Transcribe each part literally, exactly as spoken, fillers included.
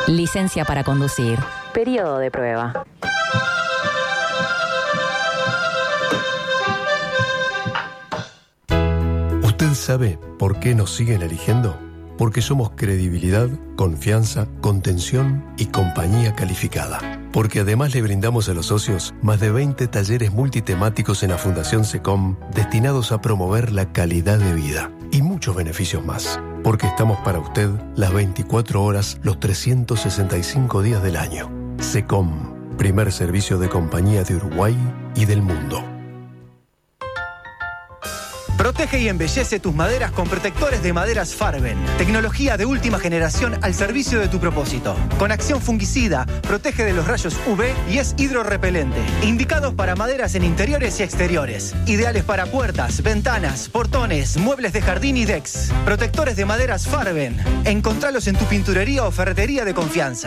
Licencia para conducir. Periodo de prueba. ¿Usted sabe por qué nos siguen eligiendo? Porque somos credibilidad, confianza, contención y compañía calificada. Porque además le brindamos a los socios más de veinte talleres multitemáticos en la Fundación SECOM destinados a promover la calidad de vida y muchos beneficios más. Porque estamos para usted las veinticuatro horas, los trescientos sesenta y cinco días del año. SECOM, primer servicio de compañía de Uruguay y del mundo. Protege y embellece tus maderas con protectores de maderas Farben. Tecnología de última generación al servicio de tu propósito. Con acción fungicida, protege de los rayos U V y es hidrorrepelente. Indicados para maderas en interiores y exteriores. Ideales para puertas, ventanas, portones, muebles de jardín y decks. Protectores de maderas Farben. Encontralos en tu pinturería o ferretería de confianza.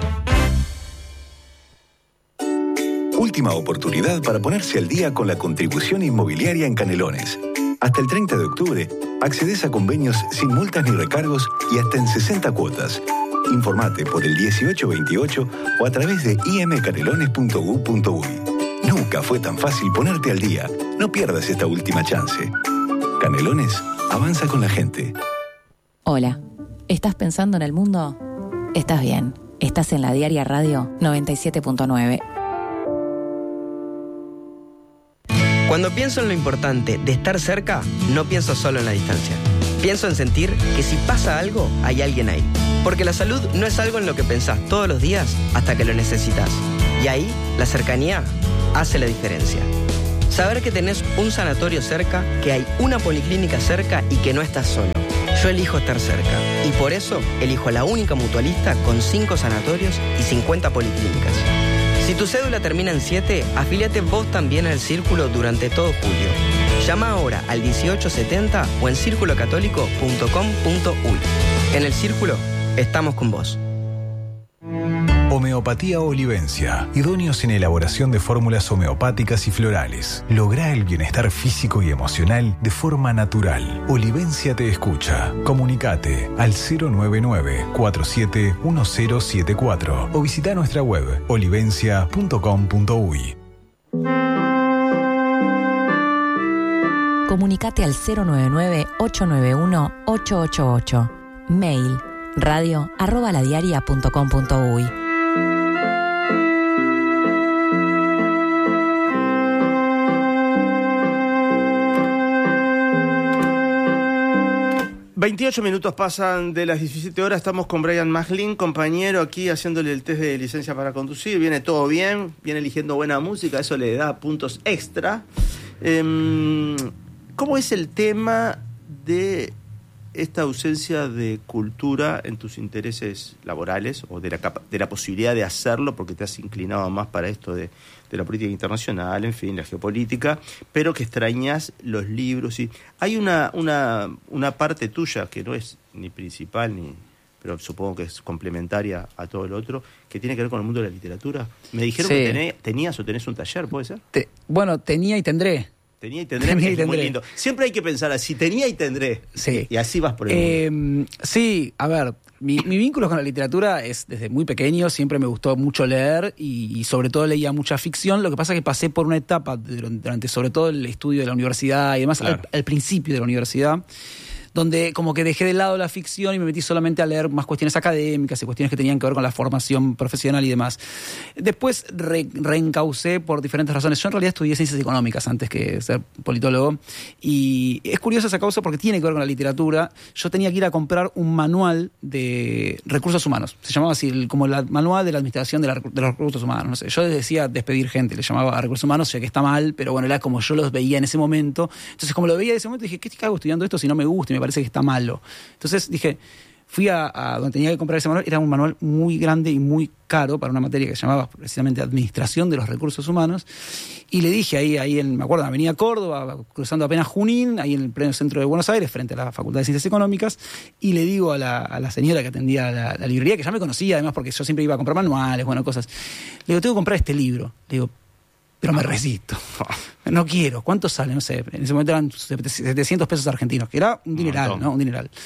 Última oportunidad para ponerse al día con la contribución inmobiliaria en Canelones. Hasta el treinta de octubre, accedes a convenios sin multas ni recargos y hasta en sesenta cuotas. Informate por el dieciocho veintiocho o a través de i m canelones punto u punto u y. Nunca fue tan fácil ponerte al día. No pierdas esta última chance. Canelones, avanza con la gente. Hola, ¿estás pensando en el mundo? Estás bien. Estás en la Diaria Radio noventa y siete punto nueve. Cuando pienso en lo importante de estar cerca, no pienso solo en la distancia. Pienso en sentir que si pasa algo, hay alguien ahí. Porque la salud no es algo en lo que pensás todos los días hasta que lo necesitas. Y ahí, la cercanía hace la diferencia. Saber que tenés un sanatorio cerca, que hay una policlínica cerca y que no estás solo. Yo elijo estar cerca. Y por eso, elijo la única mutualista con cinco sanatorios y cincuenta policlínicas. Si tu cédula termina en siete, afíliate vos también al Círculo durante todo julio. Llama ahora al dieciocho setenta o en círculo católico punto com punto u y. En el Círculo, estamos con vos. Homeopatía Olivencia. Idóneos en elaboración de fórmulas homeopáticas y florales. Lográ el bienestar físico y emocional de forma natural. Olivencia te escucha. Comunicate al cero nueve nueve, cuatro siete uno cero siete cuatro o visita nuestra web olivencia punto com punto u y. Comunicate al cero nueve nueve, ocho nueve uno, ocho ocho ocho. Mail radio arroba ladiaria punto com punto u y. veintiocho minutos pasan de las diecisiete horas, estamos con Brian Maslin, compañero aquí haciéndole el test de licencia para conducir, viene todo bien, viene eligiendo buena música, eso le da puntos extra. Eh, ¿Cómo es el tema de esta ausencia de cultura en tus intereses laborales o de la, capa- de la posibilidad de hacerlo porque te has inclinado más para esto de, de la política internacional, en fin, la geopolítica, pero que extrañas los libros? Y hay una, una, una parte tuya que no es ni principal, ni pero supongo que es complementaria a todo lo otro, que tiene que ver con el mundo de la literatura. Me dijeron sí. que tenés, tenías o tenés un taller, ¿puede ser? Te, bueno, tenía y tendré. Tenía y tendré, tenía y es tendré. Muy lindo. Siempre hay que pensar así, tenía y tendré. Sí. Y así vas por el eh, mundo. Sí, a ver, mi, mi vínculo con la literatura es desde muy pequeño, siempre me gustó mucho leer y, y sobre todo leía mucha ficción. Lo que pasa es que pasé por una etapa durante, durante sobre todo el estudio de la universidad y demás, claro. al, al principio de la universidad, donde como que dejé de lado la ficción y me metí solamente a leer más cuestiones académicas y cuestiones que tenían que ver con la formación profesional y demás. Después re, reencaucé por diferentes razones. Yo en realidad estudié ciencias económicas antes que ser politólogo y es curiosa esa causa porque tiene que ver con la literatura. Yo tenía que ir a comprar un manual de recursos humanos. Se llamaba así, el, como el manual de la administración de, la, de los recursos humanos. No sé, yo les decía despedir gente, le llamaba a recursos humanos, ya que está mal, pero bueno, era como yo los veía en ese momento. Entonces, como lo veía en ese momento, dije, ¿qué hago estudiando esto si no me gusta y me parece que está malo? Entonces dije, fui a, a donde tenía que comprar ese manual. Era un manual muy grande y muy caro para una materia que se llamaba precisamente Administración de los Recursos Humanos, y le dije ahí, ahí en, me acuerdo, en Avenida Córdoba, cruzando apenas Junín, ahí en el pleno centro de Buenos Aires, frente a la Facultad de Ciencias Económicas, y le digo a la, a la señora que atendía la, la librería, que ya me conocía además porque yo siempre iba a comprar manuales, bueno, cosas, le digo, tengo que comprar este libro. Le digo, pero me resisto. No quiero. ¿Cuánto sale? No sé. En ese momento eran setecientos pesos argentinos, que era un dineral, ¿no? Un dineral.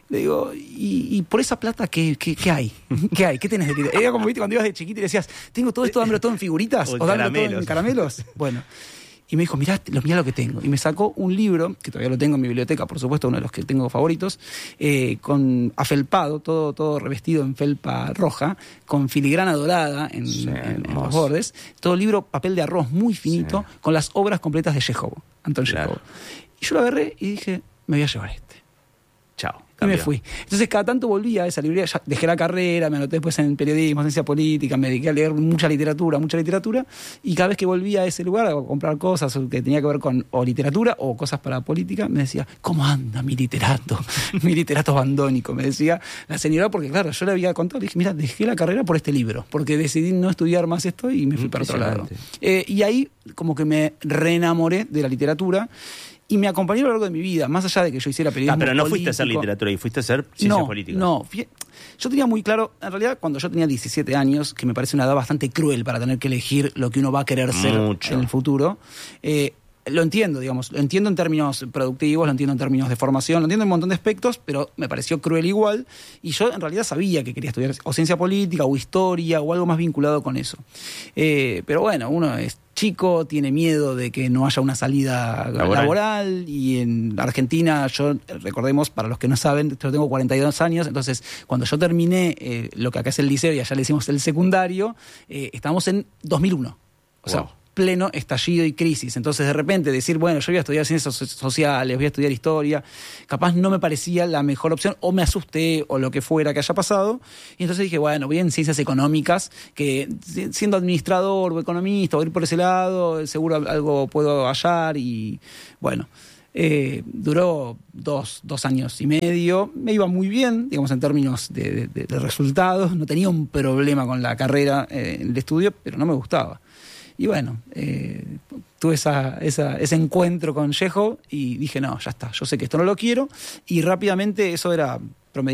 Le digo, ¿y, y por esa plata qué, qué, qué hay? ¿Qué hay? ¿Qué tenés de literatura? Era como, viste, cuando ibas de chiquito y decías, tengo todo esto, dámelo todo en figuritas o, o dámelo todo en caramelos. Bueno. Y me dijo, mirá, mirá lo que tengo. Y me sacó un libro, que todavía lo tengo en mi biblioteca, por supuesto, uno de los que tengo favoritos, eh, con afelpado, todo, todo revestido en felpa roja, con filigrana dorada en, sí, en, en los bordes. Todo libro, papel de arroz muy finito, sí. con las obras completas de Chekhov, Anton Chekhov. Claro. Y yo lo agarré y dije, me voy a llevar este. Chao. Y me fui. Entonces cada tanto volvía a esa librería, ya dejé la carrera, me anoté después en periodismo, ciencia política, me dediqué a leer mucha literatura, mucha literatura, y cada vez que volvía a ese lugar a comprar cosas que tenía que ver con o literatura o cosas para política, me decía, ¿cómo anda mi literato? Mi literato bandónico, me decía la señora, porque claro, yo le había contado, le dije, mira, dejé la carrera por este libro, porque decidí no estudiar más esto y me fui para otro lado. Eh, y ahí como que me reenamoré de la literatura. Y me acompañó a lo largo de mi vida, más allá de que yo hiciera periodismo. Ah, pero no político. fuiste a hacer literatura y fuiste a hacer ciencias no, políticas. No, yo tenía muy claro, en realidad cuando yo tenía diecisiete años, que me parece una edad bastante cruel para tener que elegir lo que uno va a querer ser Mucho. en el futuro, eh, lo entiendo, digamos, lo entiendo en términos productivos, lo entiendo en términos de formación, lo entiendo en un montón de aspectos, pero me pareció cruel igual, y yo en realidad sabía que quería estudiar o ciencia política o historia o algo más vinculado con eso. Eh, pero bueno, uno es chico, tiene miedo de que no haya una salida laboral, laboral y en Argentina, yo, recordemos, para los que no saben, yo tengo cuarenta y dos años, entonces cuando yo terminé eh, lo que acá es el liceo y allá le decimos el secundario, eh, estábamos en dos mil uno. O sea, wow. pleno estallido y crisis. Entonces, de repente, decir, bueno, yo voy a estudiar ciencias sociales, voy a estudiar historia, capaz no me parecía la mejor opción, o me asusté, o lo que fuera que haya pasado. Y entonces dije, bueno, voy en ciencias económicas, que siendo administrador o economista, o ir por ese lado, seguro algo puedo hallar. Y bueno, eh, duró dos, dos años y medio. Me iba muy bien, digamos, en términos de, de, de resultados. No tenía un problema con la carrera eh, en el estudio, pero no me gustaba. Y bueno, eh, tuve esa, esa, ese encuentro con Chekhov y dije, no, ya está, yo sé que esto no lo quiero. Y rápidamente eso era